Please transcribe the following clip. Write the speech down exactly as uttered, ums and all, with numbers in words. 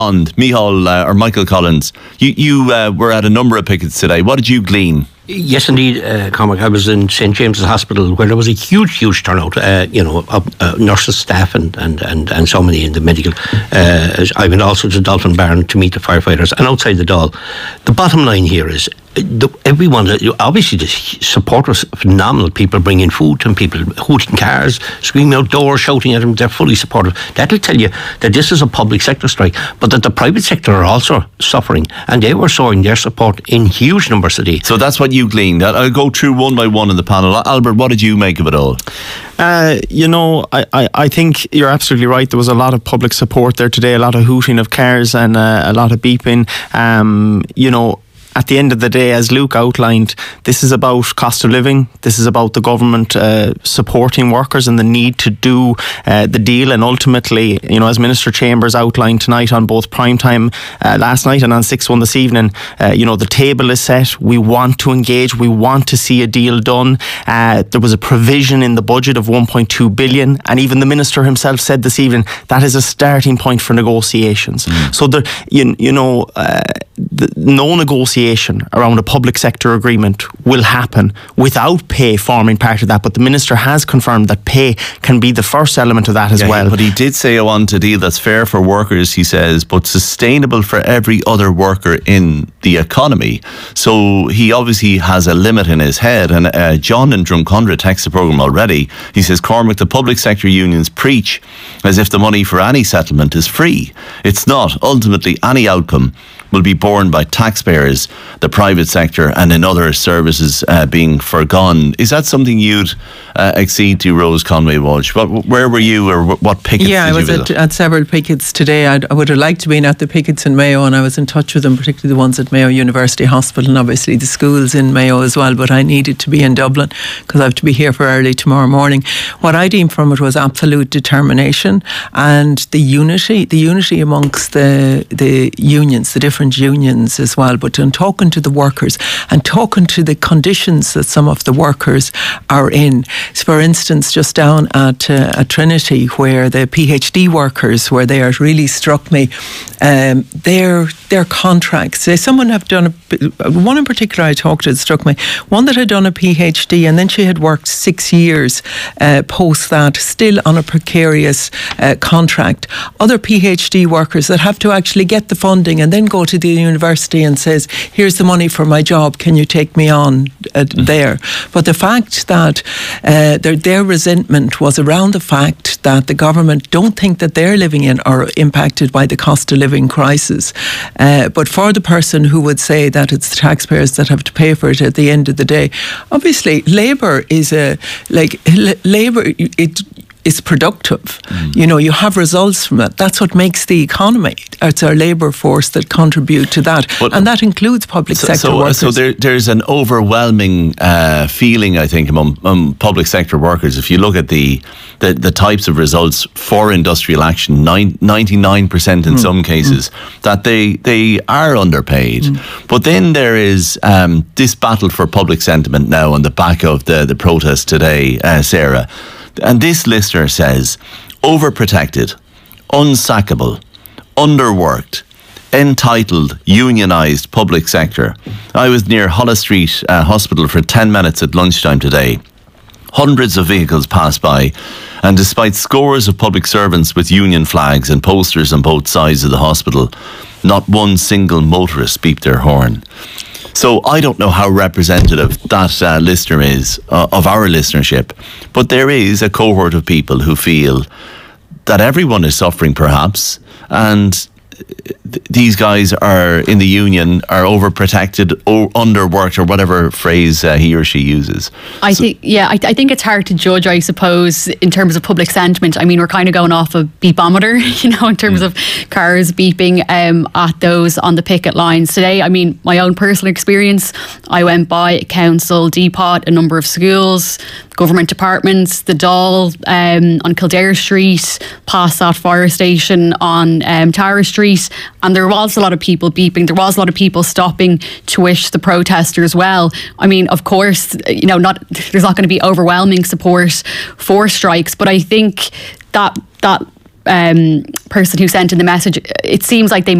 And Micheál uh, or Michael Collins, you, you uh, were at a number of pickets today. What did you glean? Yes, indeed, uh, Cormac. I was in Saint James's Hospital where there was a huge, huge turnout. Uh, you know, of uh, nurses, staff, and, and, and, and so many in the medical. Uh, I went also to Dolphin Barn to meet the firefighters, and outside the Dáil. The bottom line here is the, everyone. Obviously, the supporters, phenomenal people bringing food and people hooting cars, screaming outdoors, shouting at them. They're fully supportive. That'll tell you that this is a public sector strike, but that the private sector are also suffering, and they were showing their support in huge numbers today. So that's what you gleaned. I'll go through one by one in the panel. Albert, what did you make of it all? Uh, you know, I, I, I think you're absolutely right. There was a lot of public support there today, a lot of hooting of cars and uh, a lot of beeping. Um, you know, at the end of the day, as Luke outlined, this is about cost of living. This is about the government uh, supporting workers and the need to do uh, the deal. And ultimately, you know, as Minister Chambers outlined tonight on both Primetime uh, last night and on six one this evening, uh, you know, the table is set. We want to engage. We want to see a deal done. Uh, there was a provision in the budget of one point two billion, and even the Minister himself said this evening that is a starting point for negotiations. Mm. So there, you, you know, uh, the, no negotiation around a public sector agreement will happen without pay forming part of that, but the Minister has confirmed that pay can be the first element of that as yeah, well. But he did say, I want a deal that's fair for workers, he says, but sustainable for every other worker in the economy. So he obviously has a limit in his head. And uh, John in Drumcondra texts the programme already. He says, Cormac, the public sector unions preach as if the money for any settlement is free. It's not. Ultimately, any outcome will be borne by taxpayers, the private sector, and in other services uh, being forgone. Is that something you'd uh, accede to, Rose Conway Walsh? What, where were you, or what pickets yeah, did I was you visit? At, at several pickets today. I'd, I would have liked to be at the pickets in Mayo, and I was in touch with them, particularly the ones at Mayo University Hospital, and obviously the schools in Mayo as well, but I needed to be in Dublin because I have to be here for early tomorrow morning. What I deemed from it was absolute determination and the unity, the unity amongst the, the unions, the different unions as well, but in talking to the workers and talking to the conditions that some of the workers are in. So for instance, just down at, uh, at Trinity, where the PhD workers, where they are, really struck me, um, their their contracts. Uh, someone have done a, one in particular I talked to that struck me. One that had done a PhD and then she had worked six years uh, post that, still on a precarious uh, contract. Other PhD workers that have to actually get the funding and then go to the university and says, here's the money for my job, can you take me on uh, mm-hmm. there? But the fact that uh, their, their resentment was around the fact that the government don't think that they're living in or impacted by the cost of living crisis. Uh, but for the person who would say that it's the taxpayers that have to pay for it at the end of the day, obviously Labour is a, like, l- Labour, it is productive. Mm. You know, you have results from it. That's what makes the economy. It's our labour force that contribute to that. But, and that includes public so, sector so, workers. So there, there's an overwhelming uh, feeling, I think, among um, public sector workers. If you look at the the, the types of results for industrial action, nine, ninety-nine percent in mm. some cases, mm. that they, they are underpaid. Mm. But then there is um, this battle for public sentiment now on the back of the, the protest today, uh, Sarah. And this listener says, overprotected, unsackable, underworked, entitled, unionised public sector. I was near Holles Street uh, Hospital for ten minutes at lunchtime today. Hundreds of vehicles passed by, and despite scores of public servants with union flags and posters on both sides of the hospital, not one single motorist beeped their horn. So I don't know how representative that uh, listener is uh, of our listenership, but there is a cohort of people who feel that everyone is suffering perhaps, and th- these guys are in the union are overprotected or underworked or whatever phrase uh, he or she uses. I so, think, yeah, I, I think it's hard to judge, I suppose, in terms of public sentiment. I mean, we're kind of going off a beepometer, you know, in terms mm. of cars beeping um, at those on the picket lines today. I mean, my own personal experience, I went by a council depot, a number of schools, government departments, the Dáil um, on Kildare Street, past that fire station on um, Tara Street, and there was a lot of people beeping. There was a lot of people stopping to wish the protesters well. I mean, of course, you know, not there's not going to be overwhelming support for strikes, but I think that that um, person who sent in the message, it seems like they